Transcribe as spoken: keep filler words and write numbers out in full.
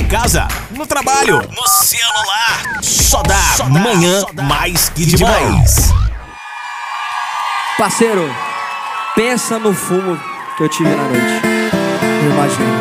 casa, no trabalho, no celular. Só dá, Só dá manhã só dá. Mais que demais. Parceiro, pensa no fumo que eu tive na noite. Eu imagino.